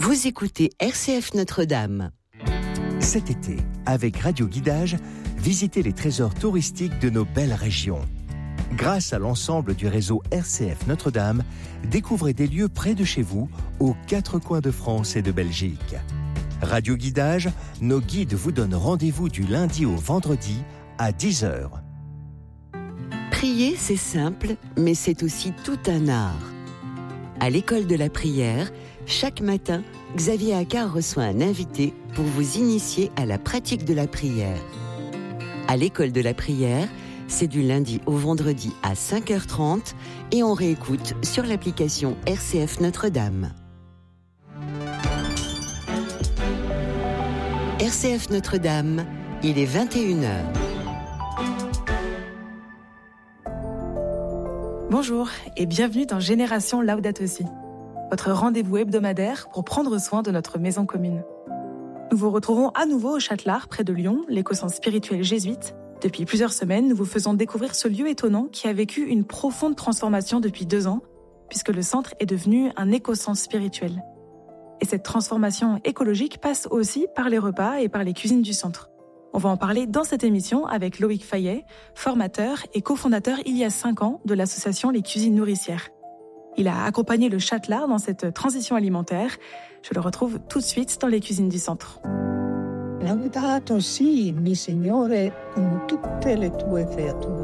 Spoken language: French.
Vous écoutez RCF Notre-Dame. Cet été, avec Radio Guidage, visitez les trésors touristiques de nos belles régions. Grâce à l'ensemble du réseau RCF Notre-Dame, découvrez des lieux près de chez vous, aux quatre coins de France et de Belgique. Radio Guidage, nos guides vous donnent rendez-vous du lundi au vendredi à 10h. Prier, c'est simple, mais c'est aussi tout un art. À l'école de la prière, chaque matin, Xavier Accard reçoit un invité pour vous initier à la pratique de la prière. À l'école de la prière, c'est du lundi au vendredi à 5h30 et on réécoute sur l'application RCF Notre-Dame. RCF Notre-Dame, il est 21h. Bonjour et bienvenue dans Génération Laudato Si, votre rendez-vous hebdomadaire pour prendre soin de notre maison commune. Nous vous retrouvons à nouveau au Châtelard, près de Lyon, l'éco-centre spirituel jésuite. Depuis plusieurs semaines, nous vous faisons découvrir ce lieu étonnant qui a vécu une profonde transformation depuis 2 ans, puisque le centre est devenu un éco-centre spirituel. Et cette transformation écologique passe aussi par les repas et par les cuisines du centre. On va en parler dans cette émission avec Loïc Fayet, formateur et cofondateur il y a 5 ans de l'association Les Cuisines Nourricières. Il a accompagné le Châtelard dans cette transition alimentaire. Je le retrouve tout de suite dans les cuisines du centre. Laudato si, mi Signore, con tutte le tue virtù.